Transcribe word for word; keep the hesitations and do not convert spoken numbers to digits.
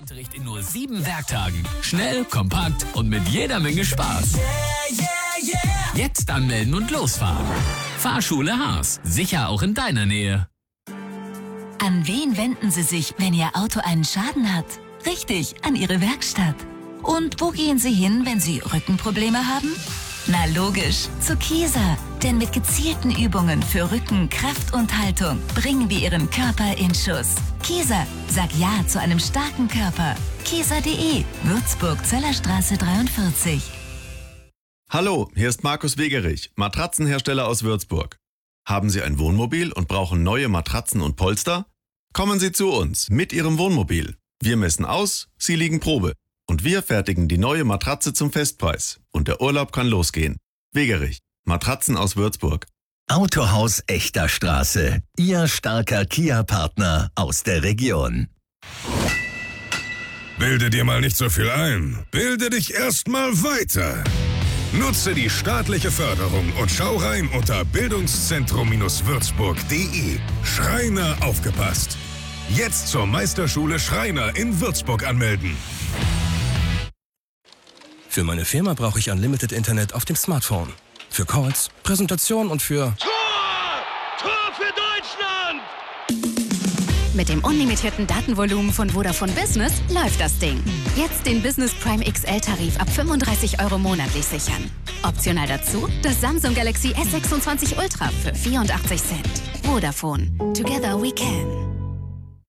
Unterricht in nur sieben Werktagen. Schnell, kompakt und mit jeder Menge Spaß. Yeah, yeah, yeah. Jetzt anmelden und losfahren. Fahrschule Haas. Sicher auch in deiner Nähe. An wen wenden Sie sich, wenn Ihr Auto einen Schaden hat? Richtig, an Ihre Werkstatt. Und wo gehen Sie hin, wenn Sie Rückenprobleme haben? Na logisch, zu Kieser. Denn mit gezielten Übungen für Rücken, Kraft und Haltung bringen wir Ihren Körper in Schuss. Kieser, sag Ja zu einem starken Körper. Kieser punkt de, Würzburg, Zöllerstraße dreiundvierzig. Hallo, hier ist Markus Wegerich, Matratzenhersteller aus Würzburg. Haben Sie ein Wohnmobil und brauchen neue Matratzen und Polster? Kommen Sie zu uns mit Ihrem Wohnmobil. Wir messen aus, Sie liegen Probe. Und wir fertigen die neue Matratze zum Festpreis. Und der Urlaub kann losgehen. Wegerich, Matratzen aus Würzburg. Autohaus Echter Straße. Ihr starker Kia-Partner aus der Region. Bilde dir mal nicht so viel ein. Bilde dich erst mal weiter. Nutze die staatliche Förderung und schau rein unter bildungszentrum würzburg punkt de. Schreiner aufgepasst. Jetzt zur Meisterschule Schreiner in Würzburg anmelden. Für meine Firma brauche ich Unlimited Internet auf dem Smartphone. Für Calls, Präsentation und für... Tor! Tor für Deutschland! Mit dem unlimitierten Datenvolumen von Vodafone Business läuft das Ding. Jetzt den Business Prime X L-Tarif ab fünfunddreißig Euro monatlich sichern. Optional dazu das Samsung Galaxy S sechsundzwanzig Ultra für vierundachtzig Cent. Vodafone. Together we can.